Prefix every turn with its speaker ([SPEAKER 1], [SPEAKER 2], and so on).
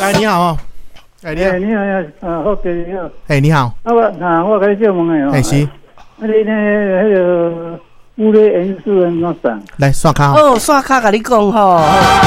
[SPEAKER 1] 哎，你好哦。哎，你好，
[SPEAKER 2] 你好，好嘅你好。
[SPEAKER 1] 哎，你好。
[SPEAKER 2] 我开始问诶哦。
[SPEAKER 1] 哎是。
[SPEAKER 2] 你呢？迄个物理元素怎么算？
[SPEAKER 1] 来刷卡。
[SPEAKER 3] 哦，刷卡甲你讲吼。